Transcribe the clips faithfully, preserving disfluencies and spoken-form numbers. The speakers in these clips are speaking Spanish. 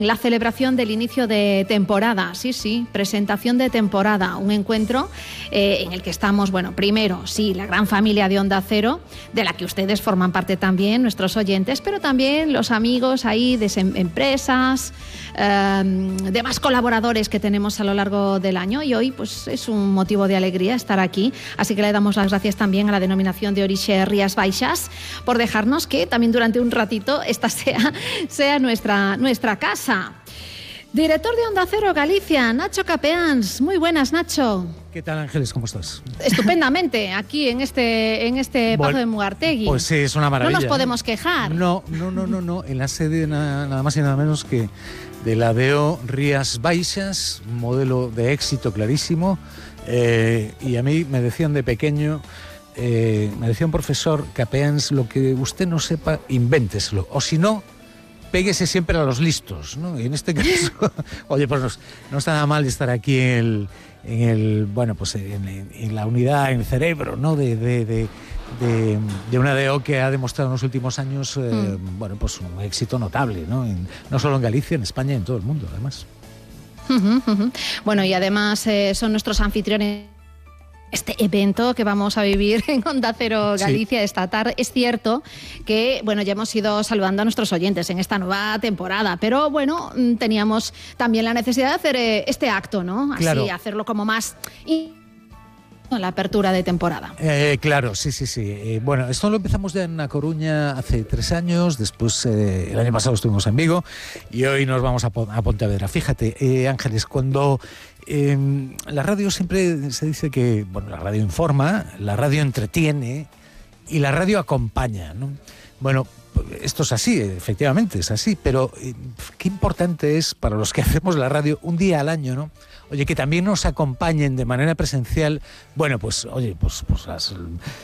La celebración del inicio de temporada, sí, sí, presentación de temporada, un encuentro eh, en el que estamos, bueno, primero, sí, la gran familia de Onda Cero, de la que ustedes forman parte también, nuestros oyentes, pero también los amigos ahí de em- empresas, eh, demás colaboradores que tenemos a lo largo del año, y hoy pues es un motivo de alegría estar aquí, así que le damos las gracias también a la denominación de origen Rías Baixas por dejarnos que también durante un ratito esta sea, sea nuestra, nuestra casa. Director de Onda Cero Galicia, Nacho Capeans. Muy buenas, Nacho. ¿Qué tal, Ángeles? ¿Cómo estás? Estupendamente, aquí en este, en este Bueno, Pazo de Mugartegui. Pues sí, es una maravilla. No nos podemos quejar. No, no, no, no, no. En la sede nada, nada más y nada menos que de la D O Rías Baixas, un modelo de éxito clarísimo. Eh, y a mí me decían de pequeño, eh, me decía un profesor, Capeans, lo que usted no sepa, invénteselo. O si no, péguese siempre a los listos, ¿no? Y en este caso, oye, pues no, no está nada mal estar aquí en el, en el bueno, pues en, en la unidad, en el cerebro, ¿no? De, de, de, de, de una D O que ha demostrado en los últimos años, eh, mm. bueno, pues un éxito notable, ¿no? En, no solo en Galicia, en España y en todo el mundo, además. Uh-huh, uh-huh. Bueno, y además eh, son nuestros anfitriones. Este evento que vamos a vivir en Onda Cero Galicia sí. esta tarde. Es cierto que, bueno, ya hemos ido saludando a nuestros oyentes en esta nueva temporada, pero bueno, teníamos también la necesidad de hacer este acto, ¿no? Así, claro. hacerlo como más... Y la apertura de temporada. Eh, claro, sí, sí, sí. Eh, bueno, esto lo empezamos ya en A Coruña hace tres años, después eh, el año pasado estuvimos en Vigo y hoy nos vamos a, a Pontevedra. Fíjate, eh, Ángeles, cuando eh, la radio siempre se dice que, bueno, la radio informa, la radio entretiene y la radio acompaña, ¿no? Bueno, esto es así, efectivamente, es así, pero eh, qué importante es para los que hacemos la radio un día al año, ¿no? Oye, que también nos acompañen de manera presencial, bueno, pues, oye, pues, pues las,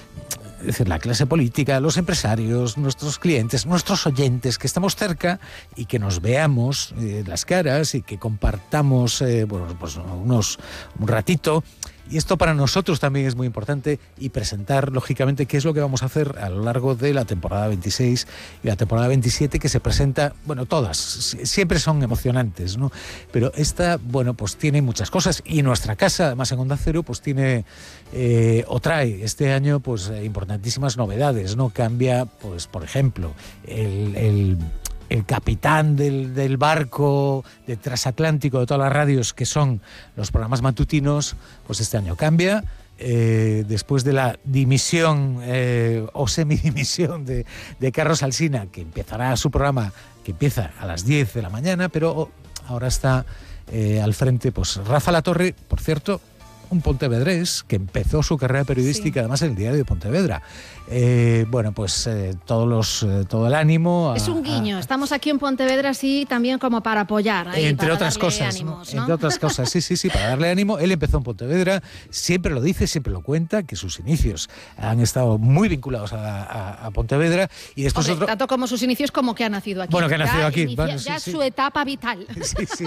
es decir, la clase política, los empresarios, nuestros clientes, nuestros oyentes, que estamos cerca y que nos veamos eh, las caras y que compartamos, eh, bueno, pues unos, un ratito. Y esto para nosotros también es muy importante y presentar, lógicamente, qué es lo que vamos a hacer a lo largo de la temporada veintiséis y la temporada veintisiete, que se presenta, bueno, todas, siempre son emocionantes, ¿no? Pero esta, bueno, pues tiene muchas cosas y nuestra casa, además en Onda Cero, pues tiene eh, o trae este año, pues, importantísimas novedades, ¿no? Cambia, pues, por ejemplo, el... el el capitán del, del barco de transatlántico de todas las radios, que son los programas matutinos, pues este año cambia. Eh, después de la dimisión eh, o semidimisión de, de Carlos Alsina, que empezará su programa, que empieza a las diez de la mañana, pero ahora está eh, al frente pues Rafa Latorre, por cierto, un pontevedrés que empezó su carrera periodística, sí, además en el diario de Pontevedra. Eh, bueno, pues eh, todos los, eh, todo el ánimo. A, es un guiño, a, estamos aquí en Pontevedra sí también como para apoyar. Ahí, entre para otras cosas, ánimos, ¿no? ¿no? Entre otras cosas, sí, sí, sí, para darle ánimo. Él empezó en Pontevedra, siempre lo dice, siempre lo cuenta, que sus inicios han estado muy vinculados a, a, a Pontevedra. Y después Hombre, otro... tanto como sus inicios como que ha nacido aquí. Bueno, que ha nacido ya aquí. Inicia, bueno, sí, ya sí. su etapa vital. Sí, sí.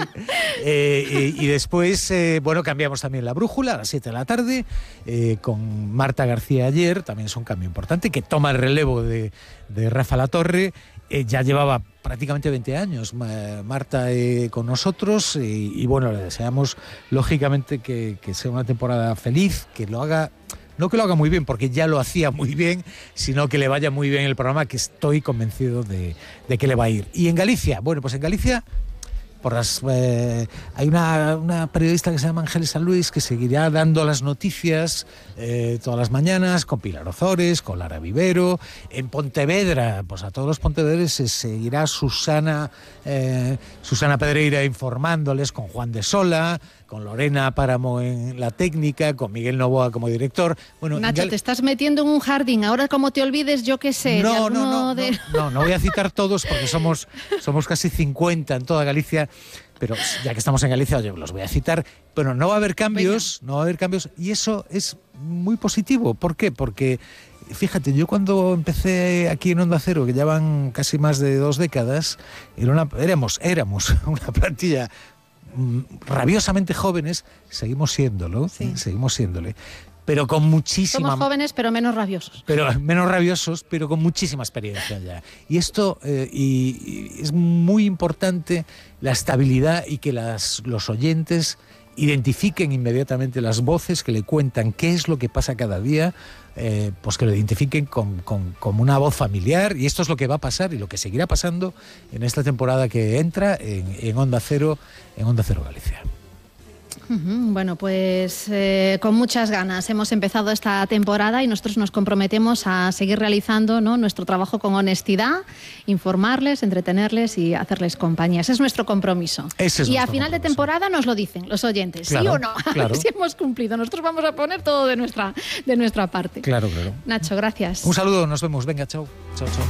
Eh, y, y después, eh, bueno, cambiamos también la brújula a las siete de la tarde, eh, con Marta García ayer, también es un cambio importante, que toma el relevo de, de Rafa Latorre. Eh, ya llevaba prácticamente veinte años Marta eh, con nosotros y, y bueno, le deseamos lógicamente que, que sea una temporada feliz, que lo haga, no que lo haga muy bien, porque ya lo hacía muy bien, sino que le vaya muy bien el programa, que estoy convencido de, de que le va a ir. Y en Galicia, bueno, pues en Galicia... Por las, eh, hay una, una periodista que se llama Ángeles San Luis, que seguirá dando las noticias eh, todas las mañanas con Pilar Ozores, con Lara Vivero. En Pontevedra, pues a todos los pontevedres se seguirá Susana, eh, Susana Pedreira informándoles, con Juan de Sola, con Lorena Páramo en la técnica, con Miguel Novoa como director. Bueno, Nacho, Gal... te estás metiendo en un jardín. Ahora, como te olvides, yo qué sé. No, de no, no, de... no, no, no voy a citar todos porque somos, somos casi cincuenta en toda Galicia, pero ya que estamos en Galicia, oye, los voy a citar. Pero no va a haber cambios, Venga. no va a haber cambios, y eso es muy positivo. ¿Por qué? Porque, fíjate, yo cuando empecé aquí en Onda Cero, que llevan casi más de dos décadas, era una, éramos, éramos una plantilla rabiosamente jóvenes, seguimos siéndolo, sí. seguimos siéndole. pero con muchísima... Somos jóvenes, pero menos rabiosos. Pero menos rabiosos, pero con muchísima experiencia ya. Y esto eh, y, y es muy importante, la estabilidad, y que las, los oyentes identifiquen inmediatamente las voces que le cuentan qué es lo que pasa cada día, eh, pues que lo identifiquen con, con, como una voz familiar, y esto es lo que va a pasar y lo que seguirá pasando en esta temporada que entra en, en Onda Cero, en Onda Cero Galicia. Bueno, pues eh, con muchas ganas hemos empezado esta temporada y nosotros nos comprometemos a seguir realizando, ¿no?, nuestro trabajo con honestidad, informarles, entretenerles y hacerles compañía. Ese es nuestro compromiso. Ese es y nuestro a final compromiso. de temporada nos lo dicen los oyentes, claro, ¿sí o no? Claro. A ver si hemos cumplido. Nosotros vamos a poner todo de nuestra, de nuestra parte. Claro, claro. Nacho, gracias. Un saludo, nos vemos. Venga, chao. Chao, chao.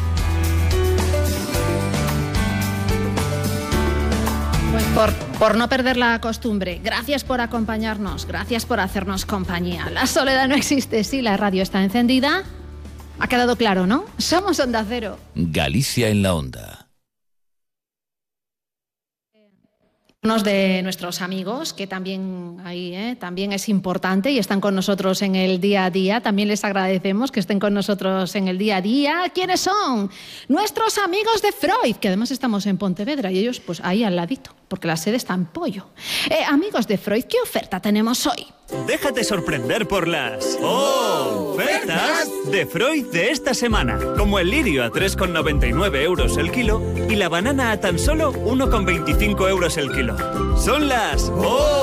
Por, por no perder la costumbre, gracias por acompañarnos, gracias por hacernos compañía. La soledad no existe, sí, la radio está encendida. Ha quedado claro, ¿no? Somos Onda Cero. Galicia en la Onda. Unos de nuestros amigos, que también ahí, ¿eh? también es importante y están con nosotros en el día a día. También les agradecemos que estén con nosotros en el día a día. ¿Quiénes son? Nuestros amigos de Freud, que además estamos en Pontevedra y ellos pues ahí al ladito, porque la sede está en Pollo. Eh, amigos de Freud, ¿qué oferta tenemos hoy? Déjate sorprender por las ofertas de Freud de esta semana. Como el lirio a tres con noventa y nueve euros el kilo y la banana a tan solo uno con veinticinco euros el kilo. Son las